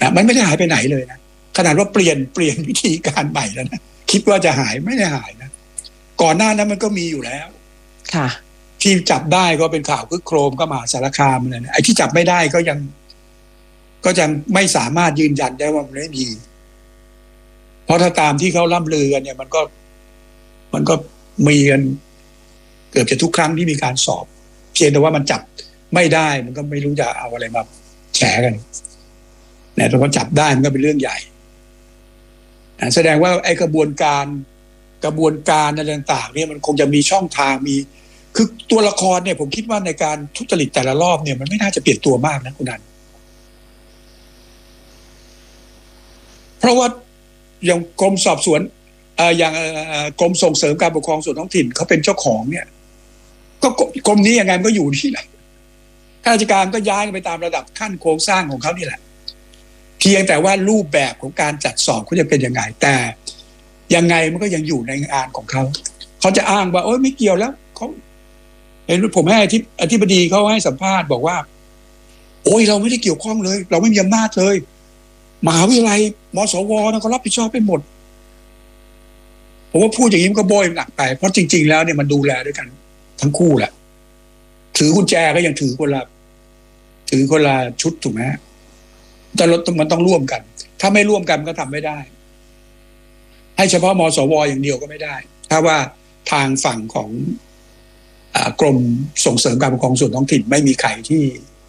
นะมันไม่ได้หายไปไหนเลยนะขนาดว่าเปลี่ยนวิธีการใหม่แล้วนะคิดว่าจะหายไม่ได้หายนะก่อนหน้านั้นมันก็มีอยู่แล้วค่ะที่จับได้ก็เป็นข่าวคือโครมก็มาสารคามเลยนะไอ้ที่จับไม่ได้ก็ยังไม่สามารถยืนยันได้ว่ามันไม่มีเพราะถ้าตามที่เขาล่ำลือกันเนี่ยมันก็มีกันเกือบจะทุกครั้งที่มีการสอบเพียงแต่ว่ามันจับไม่ได้มันก็ไม่รู้จะเอาอะไรมาแฉกันแต่พอจับได้มันก็เป็นเรื่องใหญ่แสดงว่าไอ้กระบวนการอะไรต่างๆเนี่ยมันคงจะมีช่องทางมีคือตัวละครเนี่ยผมคิดว่าในการทุจริตแต่ละรอบเนี่ยมันไม่น่าจะเปลี่ยนตัวมากนะคุณนันเพราะว่าอย่างกรมสอบสวนอย่างกรมส่งเสริมการปกครองส่วนท้องถิ่นเขาเป็นเจ้าของเนี่ยก็กรมนี้ยังไงมันก็อยู่ที่ไหนข้าราชการก็ย้ายไปตามระดับขั้นโครงสร้างของเขานี่แหละเพียงแต่ว่ารูปแบบของการจัดสอบเขาจะเป็นยังไงแต่ยังไงมันก็ยังอยู่ในงานของเขาจะอ้างว่าโอ๊ยไม่เกี่ยวแล้วเขาเห็นผมให้อธิบดีเขาให้สัมภาษณ์บอกว่าโอ๊ยเราไม่ได้เกี่ยวข้องเลยเราไม่มีอำนาจเลยมหาวิทยาลัยมสวนะเขารับผิดชอบไปหมดผมว่าพูดอย่างนี้มันก็โบยหนักไปเพราะจริงๆแล้วเนี่ยมันดูแลด้วยกันทั้งคู่แหละถือกุญแจก็ยังถือคนละชุดถูกไหมแต่มันต้องร่วมกันถ้าไม่ร่วมกันก็ทำไม่ได้ให้เฉพาะมสวอย่างเดียวก็ไม่ได้ถ้าว่าทางฝั่งของกรมส่งเสริมการปกครองส่วนท้องถิ่นไม่มีใครที่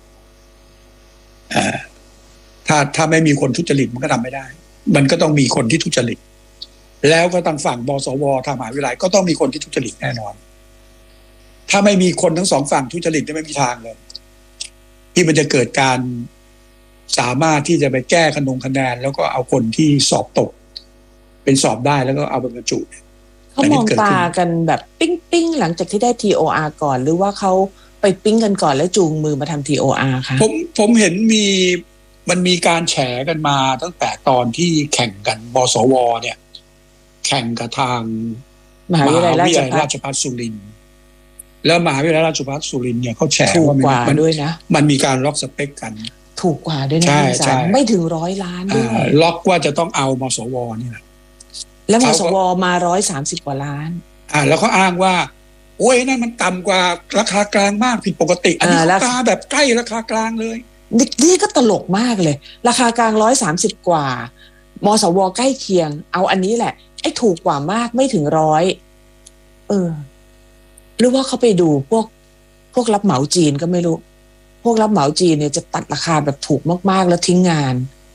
ถ้าไม่มีคนทุจริตมันก็ทำไม่ได้มันก็ต้องมีคนที่ทุจริตแล้วก็ทางฝั่งมสวทางมหาวิทยาลัยก็ต้องมีคนที่ทุจริตแน่นอนถ้าไม่มีคนทั้งสองฝั่งทุจริตจะไม่มีทางเลยที่มันจะเกิดการสามารถที่จะไปแก้คะแนนแล้วก็เอาคนที่สอบตกเป็นสอบได้แล้วก็เอาไปบรรจุเขามองตากันแบบปิ้งหลังจากที่ได้ TOR ก่อนหรือว่าเขาไปปิ้งกันก่อนแล้วจูงมือมาทำ TOR คะผมเห็นมันมีการแฉกันมาตั้งแต่ตอนที่แข่งกันมสวเนี่ยแข่งกับทางมหาวิทยาลัยราชภัฏสุรินทร์แล้วมหาวิทยาลัยราชภัฏสุรินทร์เนี่ยเขาแฉว่ามันด้วยนะมันมีการล็อกสเปคกันถูกกว่าด้วยนะใช่ไม่ถึง100 ล้านด้วยล็อกว่าจะต้องเอามสวนี่แหละแล้วมสวมา130 กว่าล้านแล้วเขาอ้างว่าโอ้ยนั่นมันต่ำกว่าราคากลางมากผิดปกติอันนี้ราคาแบบใกล้ราคากลางเลยนี่ก็ตลกมากเลยราคากลาง130 กว่ามสวใกล้เคียงเอาอันนี้แหละไอ้ถูกกว่ามากไม่ถึง100หรือว่าเขาไปดูพวกรับเหมาจีนก็ไม่รู้พวกรับเหมาจีนเนี่ยจะตัดราคาแบบถูกมากๆแล้วทิ้งงาน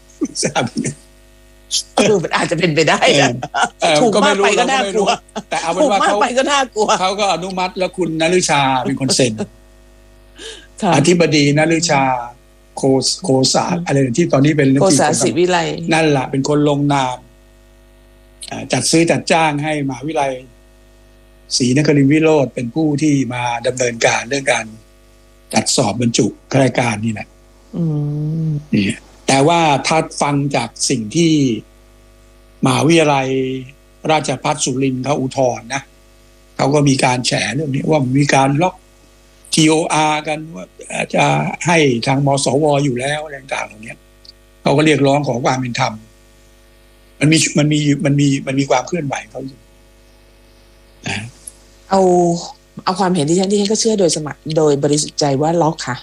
มันอาจจะเป็นไปได้นะถูกมากไปก็น่ากลัวแต่เอาเป็นว่าเขาไปก็น่ากลัวเขาก็อนุมัติแล้วคุณนฤชาเป็นคนเซ็นอธิบดีนฤชาโคสาอะไรที่ตอนนี้เป็นโคสาศิวิไลนั่นแหละเป็นคนลงนามจัดซื้อจัดจ้างให้มหาวิทยาลัยศรีนครินทร์วิโรจน์เป็นผู้ที่มาดำเนินการเรื่องการจัดสอบบรรจุข้าราชการนี่แหละนี่แต่ว่าถ้าฟังจากสิ่งที่มหาวิทยาลัยราชภัฏสุรินทร์เขาอุทธรณ์นะเขาก็มีการแฉเรื่องนี้ว่ามีการล็อก TOR กันว่าจะให้ทางมสวอยู่แล้วอะไรต่างๆเหล่านี้เขาก็เรียกร้องขอความเป็นธรรมมันมีความเคลื่อนไหวเขาอยู่นะเอาความเห็นที่ฉันก็เชื่อโดยบริสุทธิ์ใจว่าล็อกค่ะ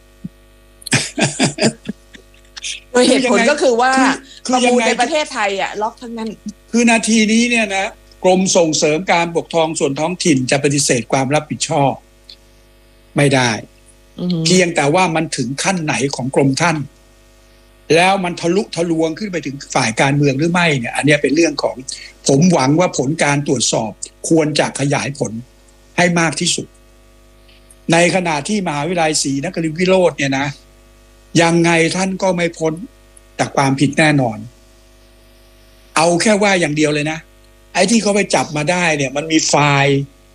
โดยเหตุผลก็คือว่าประมูลในประเทศไทยล็อกทั้งนั้นคือนาทีนี้เนี่ยนะกรมส่งเสริมการปกครองส่วนท้องถิ่นจะปฏิเสธความรับผิดชอบไม่ได้เพียงแต่ว่ามันถึงขั้นไหนของกรมท่านแล้วมันทะลุทะลวงขึ้นไปถึงฝ่ายการเมืองหรือไม่เนี่ยอันนี้เป็นเรื่องของผมหวังว่าผลการตรวจสอบควรจะขยายผลให้มากที่สุดในขณะที่มหาวิทยาลัยศรีนครินทร์วิโรจน์เนี่ยนะยังไงท่านก็ไม่พ้นจากความผิดแน่นอนเอาแค่ว่าอย่างเดียวเลยนะไอ้ที่เขาไปจับมาได้เนี่ยมันมีไฟล์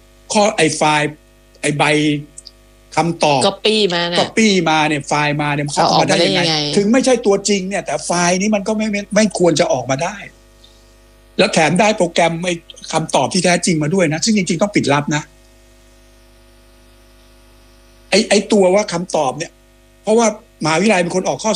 ใบคำตอบก๊อปปี้มาเนี่ยไฟล์มาเนี่ยเขาออกมาได้ยังไงถึงไม่ใช่ตัวจริงเนี่ยแต่ไฟล์นี้มันก็ไม่ควรจะออกมาได้แล้วแถมได้โปรแกรมไอ้คำตอบที่แท้จริงมาด้วยนะซึ่งจริงๆต้องปิดลับนะไอ้ตัวว่าคำตอบเนี่ยเพราะว่ามหาวิทยาลัยเป็นคนออกข้อ